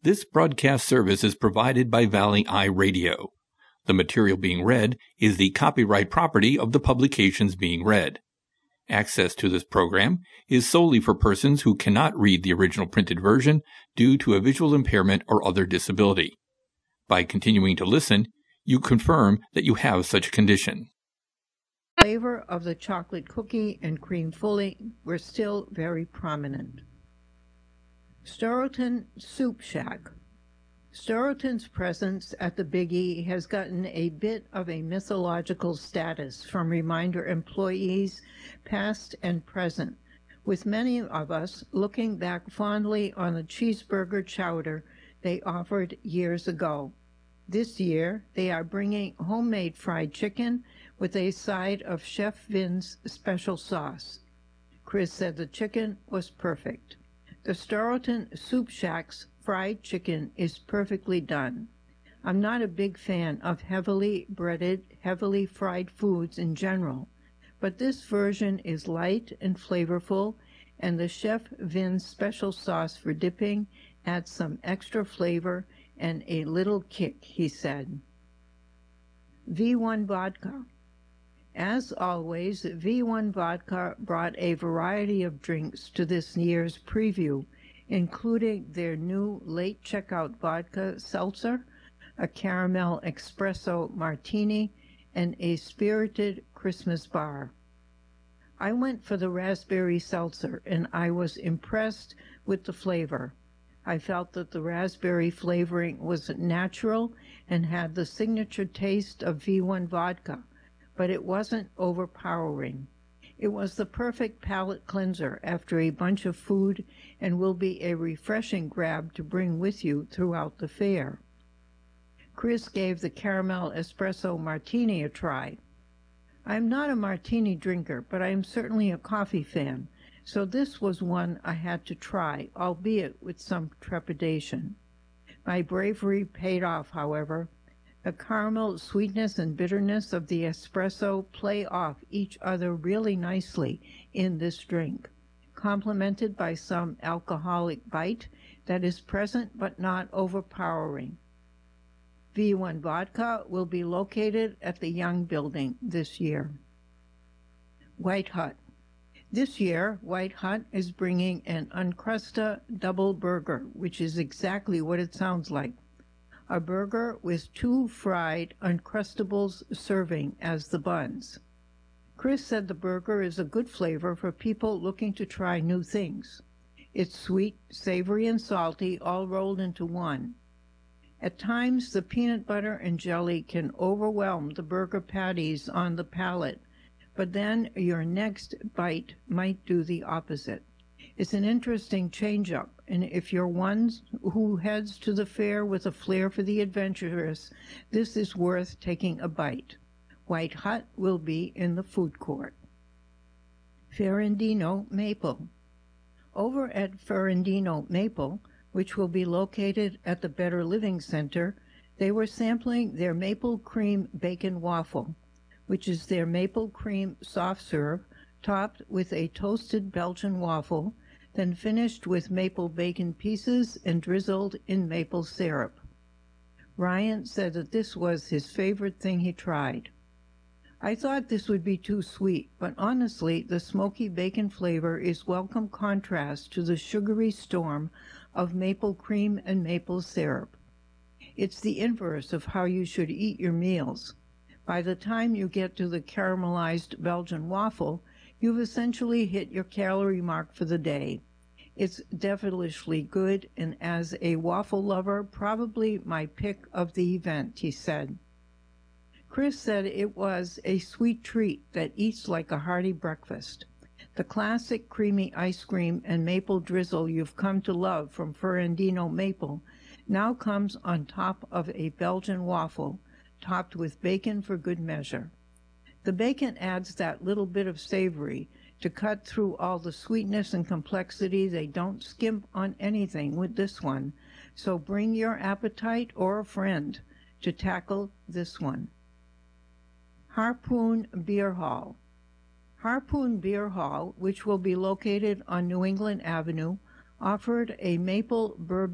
This broadcast service is provided by Valley Eye Radio. The material being read is the copyright property of the publications being read. Access to this program is solely for persons who cannot read the original printed version due to a visual impairment or other disability. By continuing to listen, you confirm that you have such a condition. The flavor of the chocolate cookie and cream filling were still very prominent. Storrowton Soup Shack. Storrowton's presence at the Big E has gotten a bit of a mythological status from Reminder employees, past and present, with many of us looking back fondly on the cheeseburger chowder they offered years ago. This year, they are bringing homemade fried chicken with a side of Chef Vin's special sauce. Chris said the chicken was perfect. The Storrowton Soup Shack's fried chicken is perfectly done. I'm not a big fan of heavily breaded, heavily fried foods in general, but this version is light and flavorful, and the Chef Vin's special sauce for dipping adds some extra flavor and a little kick, he said. V1 Vodka. As always, V1 Vodka brought a variety of drinks to this year's preview, including their new late checkout vodka seltzer, a caramel espresso martini, and a spirited Christmas bar. I went for the raspberry seltzer, and I was impressed with the flavor. I felt that the raspberry flavoring was natural and had the signature taste of V1 Vodka, but it wasn't overpowering. It was the perfect palate cleanser after a bunch of food and will be a refreshing grab to bring with you throughout the fair. Chris gave the caramel espresso martini a try. I'm not a martini drinker, but I am certainly a coffee fan, so this was one I had to try, albeit with some trepidation. My bravery paid off, however. The caramel sweetness and bitterness of the espresso play off each other really nicely in this drink, complemented by some alcoholic bite that is present but not overpowering. V1 Vodka will be located at the Young Building this year. White Hut. This year, White Hut is bringing an Uncrusta double burger, which is exactly what it sounds like. A burger with 2 fried Uncrustables serving as the buns. Chris said the burger is a good flavor for people looking to try new things. It's sweet, savory, and salty all rolled into one. At times, the peanut butter and jelly can overwhelm the burger patties on the palate, but then your next bite might do the opposite. It's an interesting change-up, and if you're one who heads to the fair with a flair for the adventurous, this is worth taking a bite. White Hut will be in the food court. Ferrandino Maple. Over at Ferrandino Maple, which will be located at the Better Living Center, they were sampling their maple cream bacon waffle, which is their maple cream soft serve topped with a toasted Belgian waffle, then finished with maple bacon pieces and drizzled in maple syrup. Ryan said that this was his favorite thing he tried. I thought this would be too sweet, but honestly, the smoky bacon flavor is welcome contrast to the sugary storm of maple cream and maple syrup. It's the inverse of how you should eat your meals. By the time you get to the caramelized Belgian waffle, you've essentially hit your calorie mark for the day. It's devilishly good, and as a waffle lover, probably my pick of the event, he said. Chris said it was a sweet treat that eats like a hearty breakfast. The classic creamy ice cream and maple drizzle you've come to love from Ferrandino Maple now comes on top of a Belgian waffle, topped with bacon for good measure. The bacon adds that little bit of savory to cut through all the sweetness and complexity. They don't skimp on anything with this one, so bring your appetite or a friend to tackle this one. Harpoon Beer Hall. Harpoon Beer Hall, which will be located on New England Avenue, offered a maple bourbon